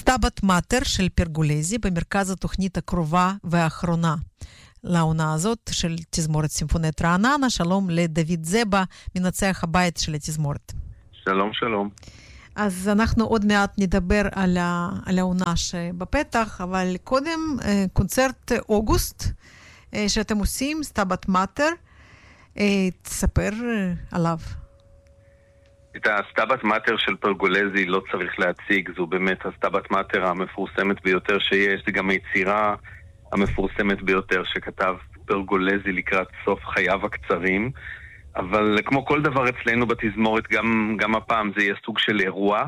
סטאבט מאטר של פרגולזי במרכז התוכנית הקרובה והאחרונה לעונה הזאת של תזמורת סימפונית רעננה. שלום לדוד זבה, מנצח הבית של התזמורת. שלום, שלום. אז אנחנו עוד מעט נדבר על העונה שבפתח, אבל קודם קונצרט אוגוסט שאתם עושים, סטאבט מאטר, תספר עליו. את הסטאבט מאטר של פרגולזי לא צריך להציג, זו באמת הסטאבט מאטר המפורסמת ביותר שיש, זה גם היצירה המפורסמת ביותר שכתב פרגולזי לקראת סוף חייו הקצרים, אבל כמו כל דבר אצלנו בתזמורת, גם הפעם זה יהיה סוג של אירוע.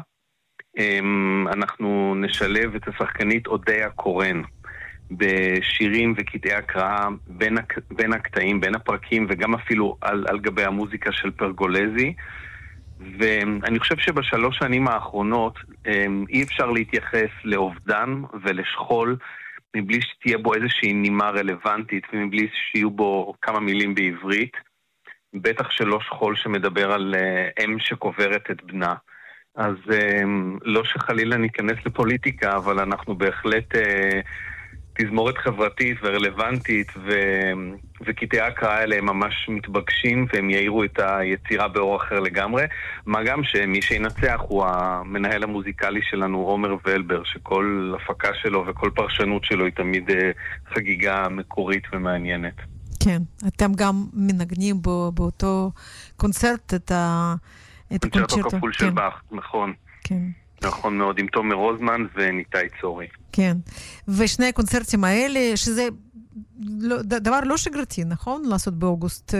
אנחנו נשלב את השחקנית אודיה קורן בשירים וקטעי הקראה בין הקטעים, בין הפרקים, וגם אפילו על גבי המוזיקה של פרגולזי. ואני חושב שבשלוש שנים האחרונות אי אפשר להתייחס לאובדן ולשכול מבלי שתהיה בו איזושהי נימה רלוונטית ומבלי שיהיו בו כמה מילים בעברית, בטח שלא שכול שמדבר על אם שקוברת את בנה. אז לא שחלילה ניכנס לפוליטיקה, אבל אנחנו בהחלט תזמורת חברתית ורלוונטית, וקטעי הקראה האלה הם ממש מתבקשים, והם יאירו את היצירה באור אחר לגמרי. מה גם שמי שינצח הוא המנהל המוזיקלי שלנו, עומר ולבר, שכל הפקה שלו וכל פרשנות שלו היא תמיד חגיגה מקורית ומעניינת. כן, אתם גם מנגנים באותו קונצרט את הקונצ'רטו כפול של באך, נכון. כן. נכון מאוד, עם תומר רוזמן וניתאי צורי. כן, ושני הקונצרטים האלה, שזה דבר לא שגרתי, נכון? לעשות באוגוסט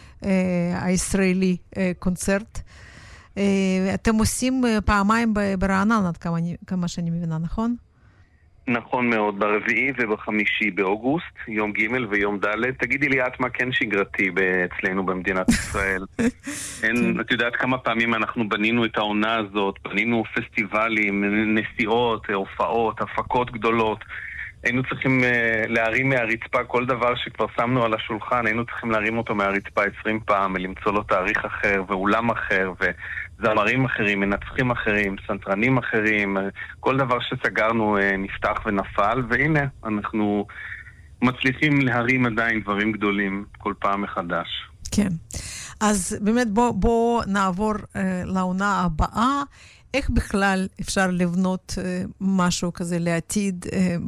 הישראלי קונצרט. אתם עושים פעמיים ברעננה, כמה שאני מבינה, נכון? נכון מאוד, ברביעי ובחמישי באוגוסט, יום ג' ויום ד'. תגידי לי את מה כן שגרתי אצלנו במדינת ישראל. את יודעת כמה פעמים אנחנו בנינו את העונה הזאת, בנינו פסטיבלים, נסיעות, הופעות, הפקות גדולות. היינו צריכים להרים מהרצפה כל דבר שכבר שמנו על השולחן, היינו צריכים להרים אותו מהרצפה 20 פעם, ולמצוא לו תאריך אחר ואולם אחר וזמרים אחרים, מנצחים אחרים, סנטרנים אחרים, כל דבר שסגרנו נפתח ונפל, והנה אנחנו מצליחים להרים עדיין דברים גדולים כל פעם מחדש. כן, אז באמת בוא נעבור לעונה הבאה. איך בכלל אפשר לבנות משהו כזה לעתיד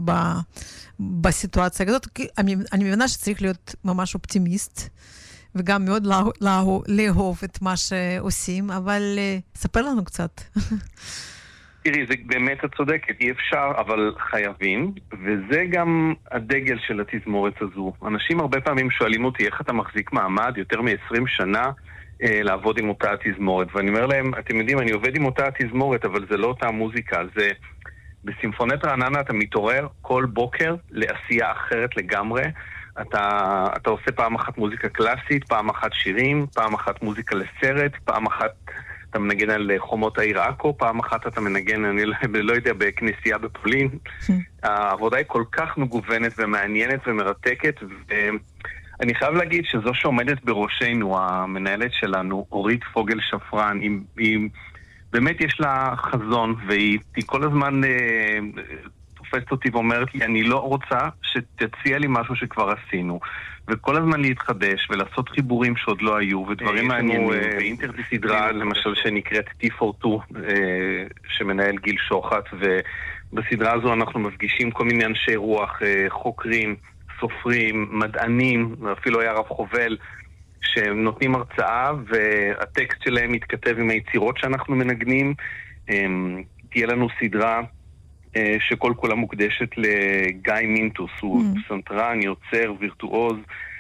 בסיטואציה כזאת? אני מבינה שצריך להיות ממש אופטימיסט, וגם מאוד לאהוב את מה שעושים, אבל ספר לנו קצת. תראי, זה באמת את צודקת, אי אפשר, אבל חייבים, וזה גם הדגל של התזמורת הזו. אנשים הרבה פעמים שואלים אותי איך אתה מחזיק מעמד יותר מ-20 שנה, לעבוד עם אותה התזמורת, ואני אומר להם, אתם יודעים, אני עובד עם אותה התזמורת, אבל זה לא אותה מוזיקה, זה בסימפונית רעננה אתה מתעורר כל בוקר לעשייה אחרת לגמרי. אתה עושה פעם אחת מוזיקה קלאסית, פעם אחת שירים, פעם אחת מוזיקה לסרט, פעם אחת אתה מנגן על חומות העיר עכו, פעם אחת אתה מנגן, אני לא יודע, בכנסייה בפולין. העבודה היא כל כך מגוונת ומעניינת ומרתקת, אני חייב להגיד שזו שעומדת בראשנו, המנהלת שלנו, אורית פוגל שפרן, היא באמת יש לה חזון, והיא כל הזמן תופסת אותי ואומרת לי, אני לא רוצה שתציע לי משהו שכבר עשינו, וכל הזמן להתחדש ולעשות חיבורים שעוד לא היו, ודברים מעניינים, ואינטרדי סדרה למשל שנקראת T42, שמנהל גיל שוחט, ובסדרה הזו אנחנו מפגישים כל מיני אנשי רוח, חוקרים, סופרים, מדענים, ואפילו היה רב חובל, שנותנים הרצאה, והטקסט שלהם מתכתב עם היצירות שאנחנו מנגנים. תהיה לנו סדרה שכל כולה מוקדשת לגיא מינטוס, הוא סנטרן, יוצר, וירטואוז,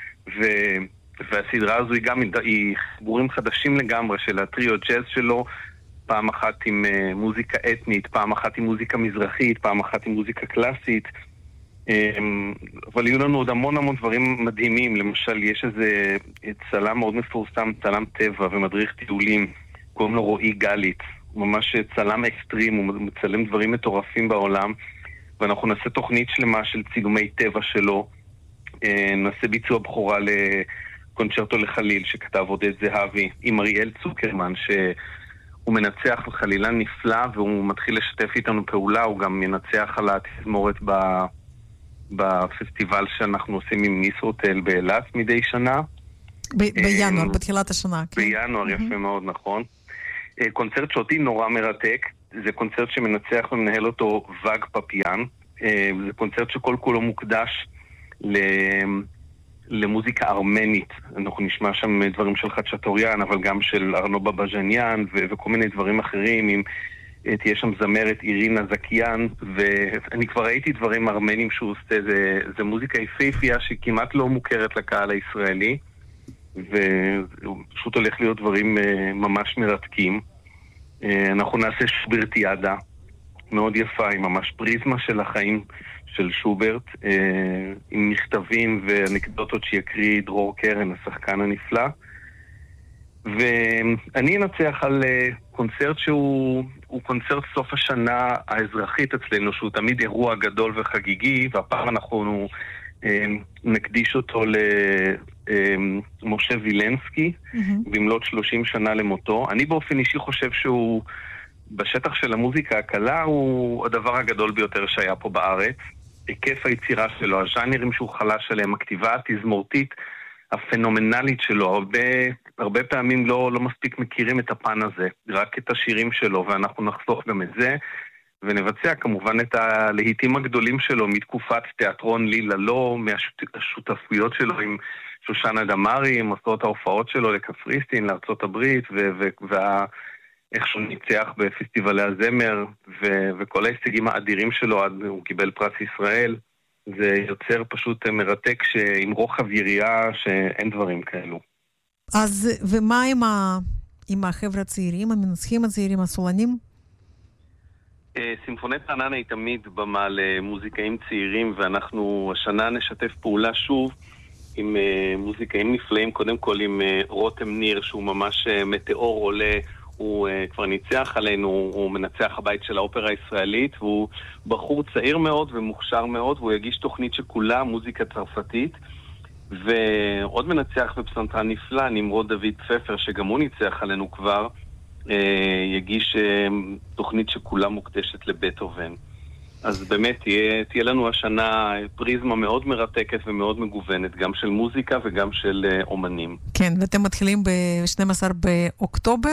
והסדרה הזו היא גם חיבורים חדשים לגמרי של הטריו ג'אז שלו, פעם אחת עם מוזיקה אתנית, פעם אחת עם מוזיקה מזרחית, פעם אחת עם מוזיקה קלאסית, אבל יהיו לנו עוד המון דברים מדהימים. למשל, יש איזה צלם מאוד מפורסם, צלם טבע ומדריך טיולים, קוראים לו רועי גליץ, הוא ממש צלם אקסטרים, הוא מצלם דברים מטורפים בעולם, ואנחנו נעשה תוכנית שלמה של צילומי טבע שלו, נעשה ביצוע בחורה לקונצ'רטו לחליל שכתב עודד זהבי, עם אריאל צוקרמן, שהוא הוא מנצח וחלילן נפלא, והוא מתחיל לשתף איתנו פעולה, הוא גם ינצח על התזמורת בפסטיבל שאנחנו עושים עם ניסרוטל באילת מדי שנה. בינואר, בתחילת השנה. בינואר, יפה מאוד, נכון. קונצרט שאותי נורא מרתק, זה קונצרט שמנצח ומנהל אותו ואג פפיאן. זה קונצרט שכל כולו מוקדש למוזיקה ארמנית. אנחנו נשמע שם דברים של חצ'טוריאן, אבל גם של ארנו בבז'ניאן וכל מיני דברים אחרים. תהיה שם זמרת אירינה זקיאן, ואני כבר ראיתי דברים ארמנים שהוא עושה. זה מוזיקה יפהפייה שכמעט לא מוכרת לקהל הישראלי, ופשוט הולך להיות דברים ממש מרתקים. אנחנו נעשה שוברטיאדה מאוד יפה, עם ממש פריזמה של החיים של שוברט, עם מכתבים ואנקדוטות שיקריא דרור קרן, השחקן הנפלא. ואני אנצח על קונצרט שהוא קונצרט סוף השנה האזרחית אצלנו, שהוא תמיד אירוע גדול וחגיגי, והפעם אנחנו נקדיש אותו למשה וילנסקי, במלאת 30 שנה למותו. אני באופן אישי חושב שהוא, בשטח של המוזיקה הקלה, הוא הדבר הגדול ביותר שהיה פה בארץ. היקף היצירה שלו, הז'אנרים שהוא חלש עליהם, הכתיבה התזמורתית הפנומנלית שלו, הרבה פעמים לא מספיק מכירים את הפן הזה, רק את השירים שלו, ואנחנו נחסוך גם את זה, ונבצע כמובן את הלהיטים הגדולים שלו מתקופת תיאטרון לילה לא, מהשותפויות שלו עם שושנה דמארי, מסעות ההופעות שלו לקפריסין, לארצות הברית, איך שהוא ניצח בפסטיבלי הזמר, וכל ההישגים האדירים שלו, הוא קיבל פרס ישראל. זה יוצר פשוט מרתק עם רוחב יריעה שאין דברים כאלו. אז ומה עם החבר'ה הצעירים, המנצחים הצעירים, הסולנים? סימפונית רעננה היא תמיד במה למוזיקאים צעירים, ואנחנו השנה נשתף פעולה שוב עם מוזיקאים נפלאים, קודם כל עם רותם ניר, שהוא ממש מטאור עולה, הוא כבר ניצח עלינו, הוא מנצח הבית של האופרה הישראלית, והוא בחור צעיר מאוד ומוכשר מאוד, והוא יגיש תוכנית שכולה מוזיקה צרפתית, ועוד מנצח בפסנתרן נפלא, נמרוד דוד פפר, שגם הוא ניצח עלינו כבר, יגיש תוכנית שכולה מוקדשת לבטהובן. אז באמת תהיה לנו השנה פריזמה מאוד מרתקת ומאוד מגוונת, גם של מוזיקה וגם של אומנים. כן, ואתם מתחילים ב-12 באוקטובר?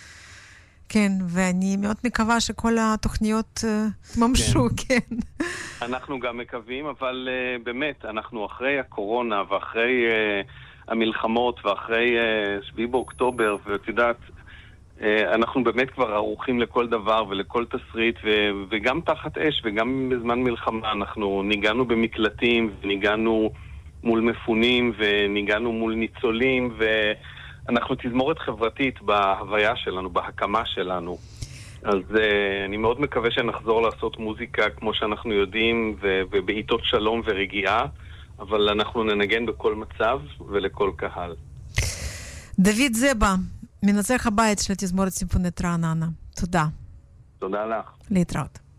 כן, ואני מאוד מקווה שכל התוכניות ממשו, כן. אנחנו גם מקווים, אבל באמת, אנחנו אחרי הקורונה ואחרי המלחמות ואחרי 7 באוקטובר, ואת יודעת, אנחנו באמת כבר ערוכים לכל דבר ולכל תסריט, וגם תחת אש וגם בזמן מלחמה אנחנו ניגענו במקלטים, וניגענו מול מפונים, וניגענו מול ניצולים, אנחנו תזמורת חברתית בהוויה שלנו, בהקמה שלנו. אז אני מאוד מקווה שנחזור לעשות מוזיקה כמו שאנחנו יודעים, ובעיתות שלום ורגיעה, אבל אנחנו ננגן בכל מצב ולכל קהל. דוד זבה, מנצח הבית של תזמורת סימפונית רעננה. תודה. תודה לך. להתראות.